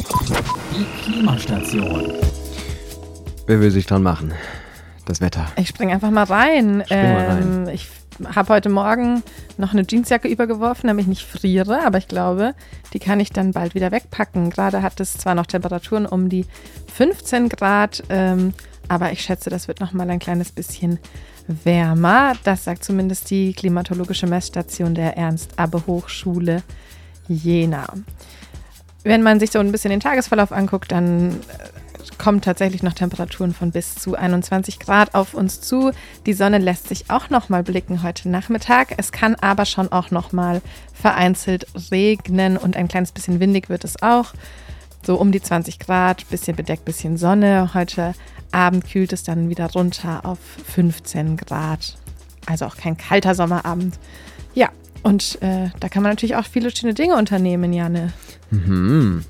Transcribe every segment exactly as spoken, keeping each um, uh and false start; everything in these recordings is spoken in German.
Die Klimastation. Wer will sich dran machen? Das Wetter. Ich spring einfach mal rein. Spring mal rein. Ähm, ich habe heute Morgen noch eine Jeansjacke übergeworfen, damit ich nicht friere, aber ich glaube, die kann ich dann bald wieder wegpacken. Gerade hat es zwar noch Temperaturen um die fünfzehn Grad, ähm, aber ich schätze, das wird noch mal ein kleines bisschen wärmer. Das sagt zumindest die klimatologische Messstation der Ernst-Abbe-Hochschule Jena. Wenn man sich so ein bisschen den Tagesverlauf anguckt, dann kommen tatsächlich noch Temperaturen von bis zu einundzwanzig Grad auf uns zu. Die Sonne lässt sich auch noch mal blicken heute Nachmittag. Es kann aber schon auch noch mal vereinzelt regnen und ein kleines bisschen windig wird es auch. So um die zwanzig Grad, bisschen bedeckt, bisschen Sonne. Heute Abend kühlt es dann wieder runter auf fünfzehn Grad. Also auch kein kalter Sommerabend. Ja, und äh, da kann man natürlich auch viele schöne Dinge unternehmen, Janne. Mhm.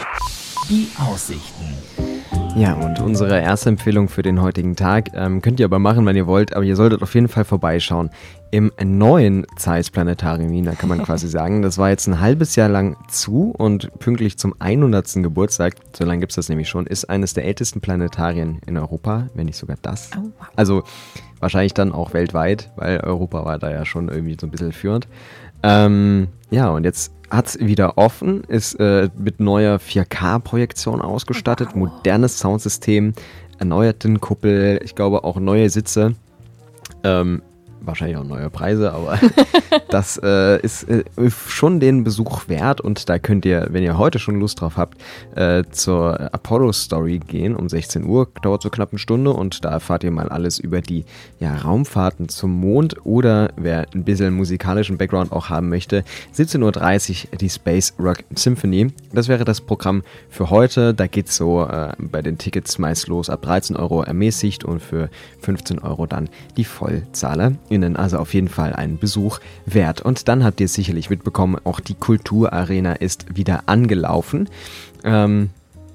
Die Aussichten. Ja, und unsere erste Empfehlung für den heutigen Tag ähm, könnt ihr aber machen, wenn ihr wollt, aber ihr solltet auf jeden Fall vorbeischauen im neuen Zeiss Planetarium Jena, kann man quasi sagen. Das war jetzt ein halbes Jahr lang zu und pünktlich zum hundertsten Geburtstag, so lange gibt es das nämlich schon, ist eines der ältesten Planetarien in Europa, wenn nicht sogar das. Oh, wow. Also wahrscheinlich dann auch weltweit, weil Europa war da ja schon irgendwie so ein bisschen führend. Ähm, ja, und jetzt hat es wieder offen, ist äh, mit neuer vier K-Projektion ausgestattet, Wow. modernes Soundsystem, erneuerten Kuppel, ich glaube auch neue Sitze, ähm, wahrscheinlich auch neue Preise, aber das äh, ist äh, schon den Besuch wert und da könnt ihr, wenn ihr heute schon Lust drauf habt, äh, zur Apollo-Story gehen um sechzehn Uhr, dauert so knapp eine Stunde und da erfahrt ihr mal alles über die ja, Raumfahrten zum Mond oder wer ein bisschen musikalischen Background auch haben möchte, siebzehn Uhr dreißig die Space Rock Symphony. Das wäre das Programm für heute, da geht es so äh, bei den Tickets meist los ab dreizehn Euro ermäßigt und für fünfzehn Euro dann die Vollzahler. Also auf jeden Fall einen Besuch wert. Und dann habt ihr es sicherlich mitbekommen, auch die Kulturarena ist wieder angelaufen. Ähm,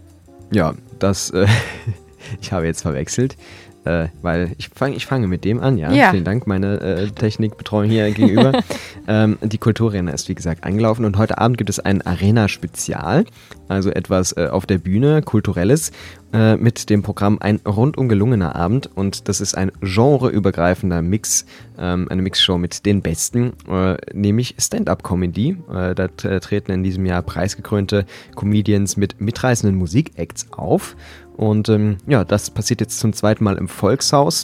ja, das, äh, ich habe jetzt verwechselt, äh, weil ich, fang, ich fange mit dem an, ja. Ja. Vielen Dank, meine äh, Technikbetreuung hier gegenüber. ähm, die Kulturarena ist wie gesagt angelaufen und heute Abend gibt es ein Arena-Spezial, also etwas äh, auf der Bühne, Kulturelles, äh, mit dem Programm Ein rundum gelungener Abend und das ist ein genreübergreifender Mix, ähm, eine Mixshow mit den Besten, äh, nämlich Stand-Up-Comedy. Äh, da t- treten in diesem Jahr preisgekrönte Comedians mit mitreißenden Musikacts auf und ähm, ja, das passiert jetzt zum zweiten Mal im Volkshaus.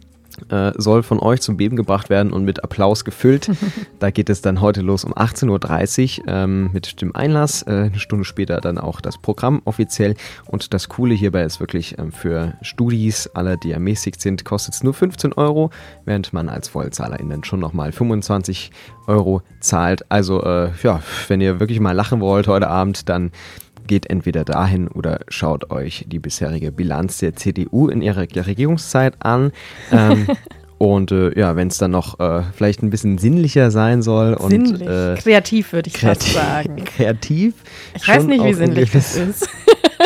Äh, soll von euch zum Beben gebracht werden und mit Applaus gefüllt. Da geht es dann heute los um achtzehn Uhr dreißig ähm, mit dem Einlass. Äh, eine Stunde später dann auch das Programm offiziell. Und das Coole hierbei ist wirklich ähm, für Studis, alle, die ermäßigt sind, kostet es nur fünfzehn Euro, während man als VollzahlerInnen schon nochmal fünfundzwanzig Euro zahlt. Also äh, ja, wenn ihr wirklich mal lachen wollt heute Abend, dann geht entweder dahin oder schaut euch die bisherige Bilanz der C D U in ihrer Regierungszeit an. Ähm, und äh, ja, wenn es dann noch äh, vielleicht ein bisschen sinnlicher sein soll. Sinnlich. Und, äh, kreativ würde ich fast kreativ, sagen. Kreativ. Ich weiß nicht, wie sinnlich das gewiss, ist.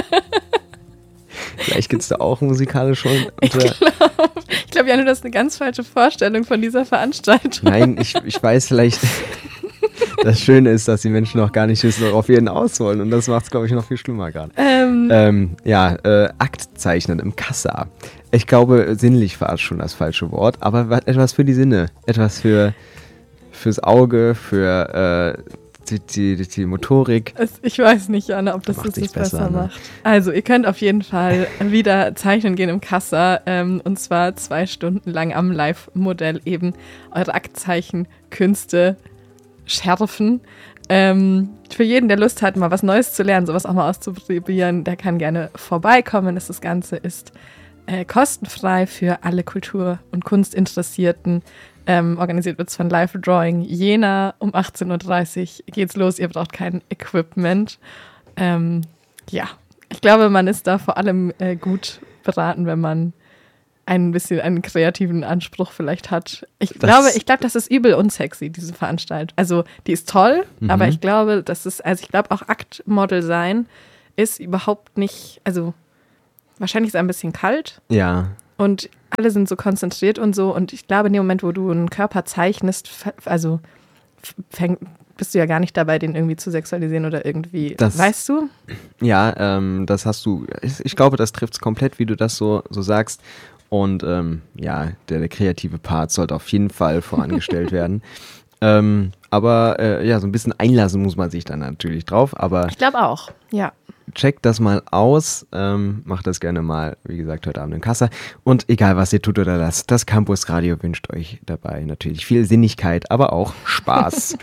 Vielleicht gibt es da auch musikalisch schon. Ich glaube, ich glaub, Janne, du hast eine ganz falsche Vorstellung von dieser Veranstaltung. Nein, ich, ich weiß vielleicht. Das Schöne ist, dass die Menschen noch gar nicht wissen, worauf wir hinaus wollen. Und das macht es, glaube ich, noch viel schlimmer gerade. Ähm, Ähm, ja, äh, Akt zeichnen im Kassa. Ich glaube, sinnlich war es schon das falsche Wort, aber wa- etwas für die Sinne. Etwas für fürs Auge, für äh, die, die, die Motorik. es, ich weiß nicht, Janne, ob das Macht das sich nicht besser, besser, ne? macht. Also, ihr könnt auf jeden Fall wieder zeichnen gehen im Kassa. Ähm, und zwar zwei Stunden lang am Live-Modell eben eure Aktzeichenkünste schärfen. Ähm, für jeden, der Lust hat, mal was Neues zu lernen, sowas auch mal auszuprobieren, der kann gerne vorbeikommen. Das Ganze ist äh, kostenfrei für alle Kultur- und Kunstinteressierten. Ähm, organisiert wird es von Live Drawing Jena. Um achtzehn Uhr dreißig geht's los. Ihr braucht kein Equipment. Ähm, ja, ich glaube, man ist da vor allem äh, gut beraten, wenn man ein bisschen einen kreativen Anspruch vielleicht hat. Ich Das- glaube, ich glaube, das ist übel unsexy, diese Veranstaltung. Also, die ist toll, Mhm. aber ich glaube, das ist, also ich glaube auch Aktmodel sein ist überhaupt nicht, also wahrscheinlich ist es ein bisschen kalt Ja, und alle sind so konzentriert und so und ich glaube, in dem Moment, wo du einen Körper zeichnest, ver- also fäng, bist du ja gar nicht dabei, den irgendwie zu sexualisieren oder irgendwie, Das- weißt du? Ja, ähm, das hast du, ich, ich glaube, das trifft es komplett, wie du das so, so sagst. Und ähm, ja, der, der kreative Part sollte auf jeden Fall vorangestellt werden. Ähm, aber äh, ja, so ein bisschen einlassen muss man sich dann natürlich drauf. Aber Ich glaube auch, ja. checkt das mal aus, ähm, macht das gerne mal, wie gesagt, heute Abend in Kassa. Und egal, was ihr tut oder lasst, das Campus Radio wünscht euch dabei natürlich viel Sinnigkeit, aber auch Spaß.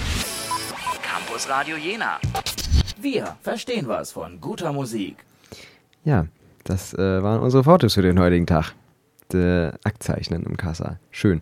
Campus Radio Jena. Wir verstehen was von guter Musik. Ja, das äh, waren unsere Fotos für den heutigen Tag. Der Aktzeichnen im Kassa. Schön.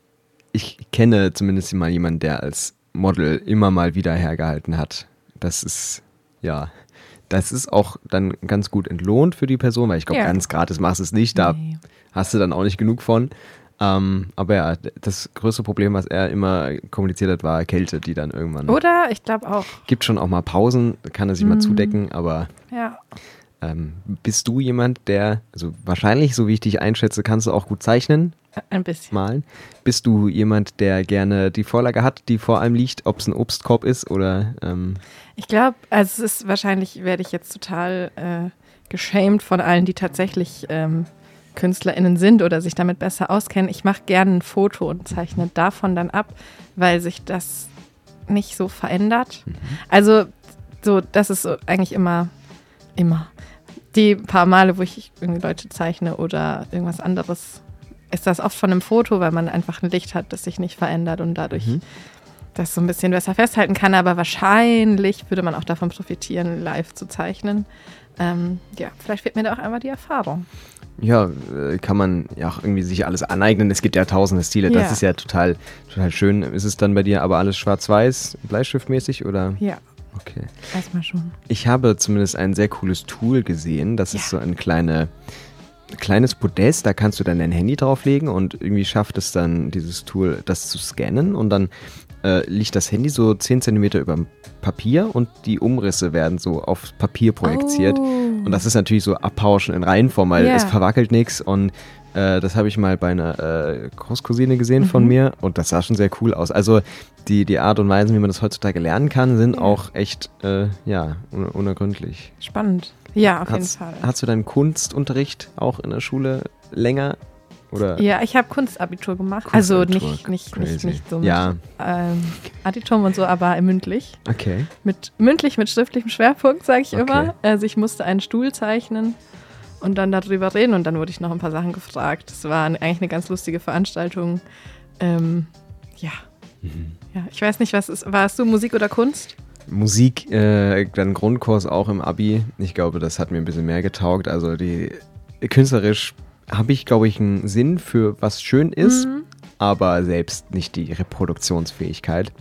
Ich kenne zumindest mal jemanden, der als Model immer mal wieder hergehalten hat. Das ist, ja, das ist auch dann ganz gut entlohnt für die Person, weil ich glaube, Ja. ganz gratis machst du es nicht. Da Nee. hast du dann auch nicht genug von. Ähm, aber ja, das größte Problem, was er immer kommuniziert hat, war Kälte, die dann irgendwann... Oder? Ich glaube auch, Gibt schon auch mal Pausen, da kann er sich mal Mhm. zudecken, aber... ja. Ähm, bist du jemand, der, also wahrscheinlich, so wie ich dich einschätze, kannst du auch gut zeichnen, Ein bisschen. malen? Bist du jemand, der gerne die Vorlage hat, die vor einem liegt, ob es ein Obstkorb ist oder, ähm, Ich glaube, also es ist wahrscheinlich, werde ich jetzt total äh, geschämt von allen, die tatsächlich ähm, KünstlerInnen sind oder sich damit besser auskennen. Ich mache gerne ein Foto und zeichne davon dann ab, weil sich das nicht so verändert. Also so, das ist so eigentlich immer, immer. Die paar Male, wo ich irgendwie Leute zeichne oder irgendwas anderes, ist das oft von einem Foto, weil man einfach ein Licht hat, das sich nicht verändert und dadurch Mhm. das so ein bisschen besser festhalten kann. Aber wahrscheinlich würde man auch davon profitieren, live zu zeichnen. Ähm, ja, vielleicht fehlt mir da auch einmal die Erfahrung. ja, äh, kann man ja auch irgendwie sich alles aneignen. Es gibt ja tausende Stile, das Ja. ist ja total, total schön. Ist es dann bei dir aber alles schwarz-weiß, bleistiftmäßig oder? Ja, Okay. erstmal schon. Ich habe zumindest ein sehr cooles Tool gesehen. Das ist so ein kleine, kleines Podest, da kannst du dann dein Handy drauflegen und irgendwie schafft es dann dieses Tool, das zu scannen und dann äh, liegt das Handy so zehn Zentimeter über dem Papier und die Umrisse werden so aufs Papier projiziert. Oh. Und das ist natürlich so Abpauschen in Reihenform, weil Ja. es verwackelt nichts und äh, das habe ich mal bei einer äh, Großcousine gesehen von Mhm. mir und das sah schon sehr cool aus. Also die, die Art und Weise, wie man das heutzutage lernen kann, sind Ja. auch echt, äh, ja, un unergründlich. Spannend. Ja, auf Hast, jeden Fall. hast du deinen Kunstunterricht auch in der Schule länger? Oder? Ja, ich habe Kunstabitur gemacht. Also Kunstabitur, nicht, nicht, nicht, crazy. nicht so mit Ja. ähm, Additum und so, aber mündlich. Okay. Mit, mündlich mit schriftlichem Schwerpunkt, sage ich Okay. immer. Also ich musste einen Stuhl zeichnen und dann darüber reden und dann wurde ich noch ein paar Sachen gefragt. Das war eine, eigentlich eine ganz lustige Veranstaltung. Ähm, ja. Mhm. ja. Ich weiß nicht, was ist. Warst du Musik oder Kunst? Musik, äh, dann Grundkurs auch im Abi. Ich glaube, das hat mir ein bisschen mehr getaugt. Also die künstlerisch habe ich, glaube ich, einen Sinn für was schön ist, Mhm. aber selbst nicht die Reproduktionsfähigkeit.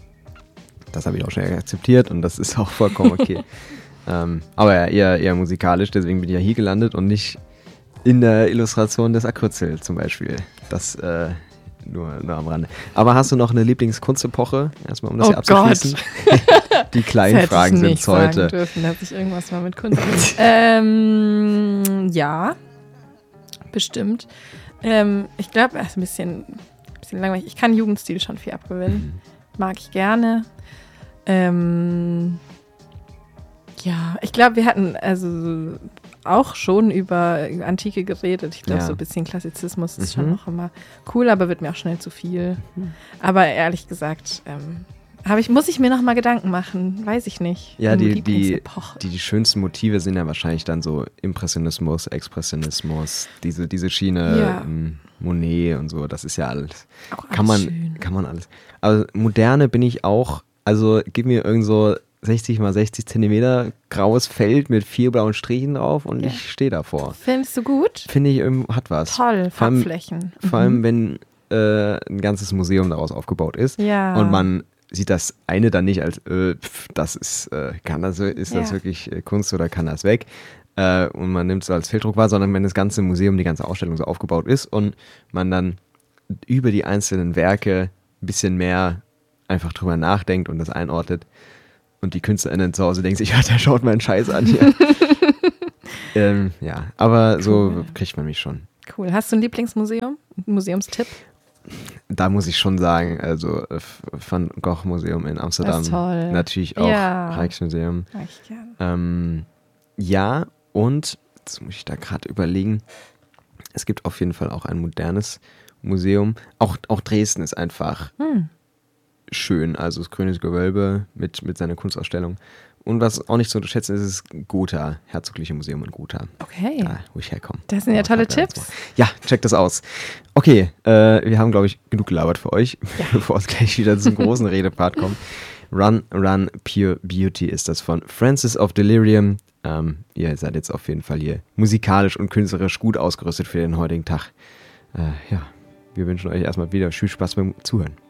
Das habe ich auch schnell akzeptiert und das ist auch vollkommen okay. ähm, aber ja, eher, eher musikalisch, deswegen bin ich ja hier gelandet und nicht in der Illustration des Acryzel zum Beispiel. Das äh, nur, nur am Rande. Aber hast du noch eine Lieblingskunstepoche? Erstmal, um das Oh hier abzuschließen. Die kleinen Das hätte Fragen ich sind nicht es heute. sagen dürfen, dass ich irgendwas mal mit Kunst. ähm, ja, bestimmt. Ähm, ich glaube, es ist ein bisschen, bisschen langweilig. Ich kann Jugendstil schon viel abgewinnen. Mag ich gerne. Ähm, ja, ich glaube, wir hatten also auch schon über Antike geredet. Ich glaube, Ja. so ein bisschen Klassizismus ist Mhm. schon noch immer cool, aber wird mir auch schnell zu viel. Aber ehrlich gesagt, ähm, hab ich, muss ich mir noch mal Gedanken machen. Weiß ich nicht. Ja, Um die, die, Lieblingsepoche. die, die schönsten Motive sind ja wahrscheinlich dann so Impressionismus, Expressionismus, diese, diese Schiene, Ja. ähm, Monet und so, das ist ja alles. Auch Kann man, alles schön. kann man alles. Aber moderne bin ich auch, also gib mir irgend so sechzig mal sechzig Zentimeter graues Feld mit vier blauen Strichen drauf und Ja. ich stehe davor. Findest du gut? Finde ich, ähm, hat was. Toll, Vor allem- Farbflächen. Vor Mhm. allem, wenn äh, ein ganzes Museum daraus aufgebaut ist. Ja. Und man sieht das eine dann nicht als, äh, pf, das ist, äh, kann das, ist das Ja. wirklich äh, Kunst oder kann das weg? Äh, und man nimmt es als Felddruck wahr, sondern wenn das ganze Museum, die ganze Ausstellung so aufgebaut ist und man dann über die einzelnen Werke ein bisschen mehr einfach drüber nachdenkt und das einordnet und die KünstlerInnen zu Hause denken sich, ja, der schaut meinen Scheiß an hier. ähm, ja, aber so Cool. kriegt man mich schon. Cool. Hast du ein Lieblingsmuseum? Ein Museumstipp? da muss ich schon sagen, also Van Gogh Museum in Amsterdam. Das ist toll. Natürlich auch Ja. Rijksmuseum. Mag ich gern. Ähm, ja, und jetzt muss ich da gerade überlegen, es gibt auf jeden Fall auch ein modernes Museum. Auch, auch Dresden ist einfach Hm. schön, also das Grüne Gewölbe mit, mit seiner Kunstausstellung. Und was auch nicht zu unterschätzen ist, ist Gotha, Herzogliche Museum in Gotha. Okay. Da, wo ich herkomme. Das sind ja tolle Ja, Tipps. Ja, checkt das aus. Okay, äh, wir haben, glaube ich, genug gelabert für euch, Ja. bevor es gleich wieder zum großen Redepart kommt. Run, Run, Pure Beauty ist das von Francis of Delirium. Ähm, ihr seid jetzt auf jeden Fall hier musikalisch und künstlerisch gut ausgerüstet für den heutigen Tag. Äh, ja, wir wünschen euch erstmal wieder viel Spaß beim Zuhören.